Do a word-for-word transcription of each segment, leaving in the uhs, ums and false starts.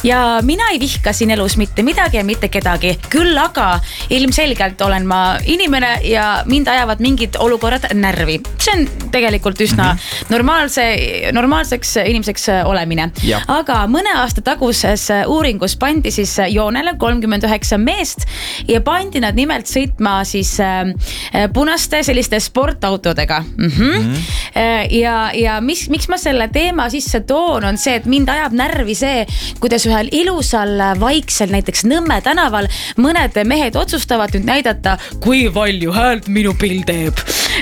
ja mina ei vihka siin elus mitte midagi ja mitte kedagi. Küll aga ilmselgelt olen ma inimene ja mind ajavad mingid olukorrad närvi. See on tegelikult üsna mm-hmm. normaalse, normaalseks inimeseks olemine. Ja. Aga mõne aasta taguses uuringus pandi siis joonele kolmkümmend üheksa meest ja pandi nad nimelt sõitma siis punaste selliste sportautodega. Mm-hmm. Mm-hmm. Ja, ja mis, miks ma selle teema sisse toon on see, et mind ajab närvi see, kuidas ühel ilusal vaiksel näiteks Nõmme tänaval mõned mehed otsustavad nüüd näidata, kui palju häält minu pill teeb.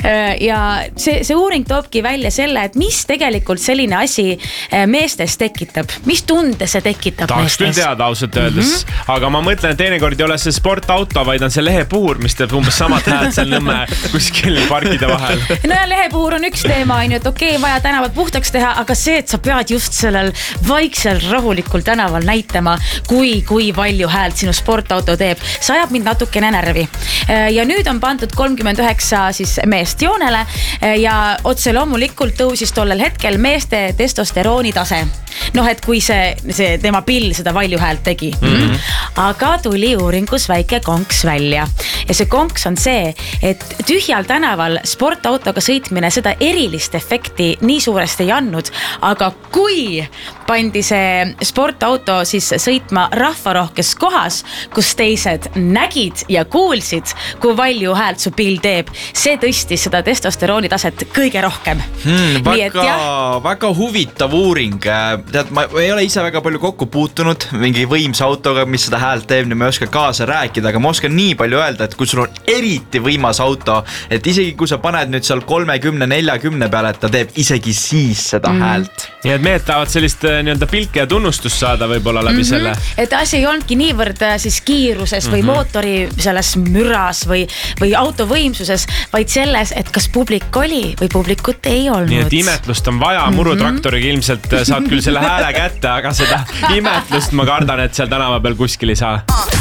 Ja see, see uuring toobki välja selle, et mis tegelikult selline asi meestes tekitab. Mis tunde see tekitab Tahaks meestes? Tahaks küll teada ausalt öeldes. Mm-hmm. Aga ma mõtlen, et teinekord ei ole see sportauto, vaid on see lehepuur, mis teeb umbes samad häält seal Nõmme kuskil parkide vahel. No ja lehepuur on üks teema, on ju, et okei, okay, vaja tänavad puhtaks teha, aga see, et sa pead just sellel vaiksel rahulikul tänaval näitama, kui, kui palju häält sinu sportauto teeb, see ajab mind natukene närvi. Ja nüüd on pandud kolmkümmend üheksa siis meest joonele ja otse loomulikult tõusis tollel hetkel meeste testosterooni tase. Noh, et kui see, see tema pill seda palju häält tegi. Mm-hmm. Aga tuli uuringus väike konks välja. Ja see konks on see, et tühjal tänaval sportautoga sõitmine seda erilist efekti nii suuresti ei andnud, aga kui pandi see sportauto siis sõitma rahvarohkes kohas, kus teised nägid ja kuulsid, kui palju häält su pill teeb, see tõstis seda testosterooni taset kõige rohkem. Hmm, väga, et, väga huvitav uuring. Tead, ma ei ole ise väga palju kokku puutunud mingi võimsa autoga, mis seda häält teeb, nii ma ei oska kaasa rääkida, aga ma oskan nii palju öelda, et kui sul on eriti võimas auto, et isegi kui sa paned nüüd seal kolmekümne neljakümne peale, et ta teeb isegi siis seda mm. häält. Ja et mehed tahavad sellist nii-öelda pilke ja tunnustust saada võib-olla läbi mm-hmm. selle. Et asi ei olnudki niivõrd siis kiiruses või mm-hmm. mootori selles müras või, või auto võimsuses, vaid selles, et kas publik oli või publikut ei olnud. Nii et imetlust on vaja, mm-hmm. murutraktoriga ilmselt saad küll selle hääle kätte, aga seda imetlust ma kardan, et seal tänava peal kuskil ei saa.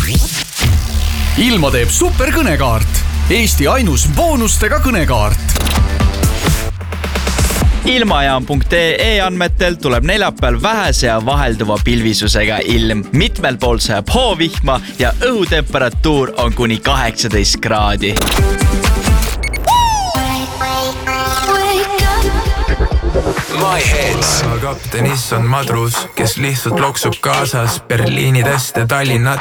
Ilma teeb superkõnekaart. Eesti ainus boonustega kõnekaart. Ilmajaam punkt ee andmetel tuleb neljapäeval vähese ja vahelduva pilvisusega ilm. Mitmel pool sajab hoovihma ja õhutemperatuur on kuni kaheksateist kraadi. My Heads. Kaptenis on madrus, kes lihtsalt loksub kaasas Berliinidest ja Tallinnat